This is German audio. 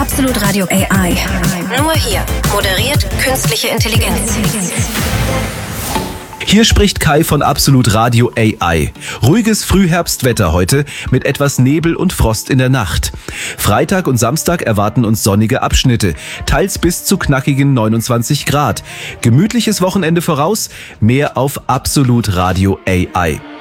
Absolut Radio AI. Nur hier moderiert künstliche Intelligenz. Hier spricht Kai von Absolut Radio AI. Ruhiges Frühherbstwetter heute mit etwas Nebel und Frost in der Nacht. Freitag und Samstag erwarten uns sonnige Abschnitte, teils bis zu knackigen 29 Grad. Gemütliches Wochenende voraus, mehr auf Absolut Radio AI.